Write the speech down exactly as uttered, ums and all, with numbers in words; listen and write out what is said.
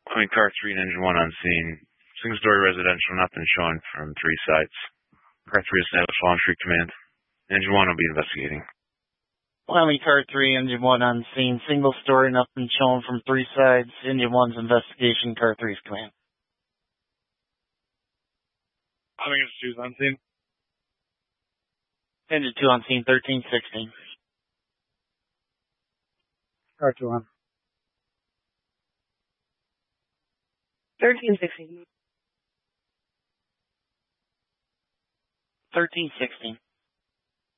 I mean, car three and engine one on scene. Single-story residential, not been shown from three sites. Car three is now Swan Street Command. Engine one will be investigating. Wyoming car three, engine one on scene. Single story, nothing shown from three sides. Engine one's investigation, car three's command. I think it's two's on scene. Engine two on scene, thirteen sixteen. Car two on. thirteen sixteen. thirteen sixteen.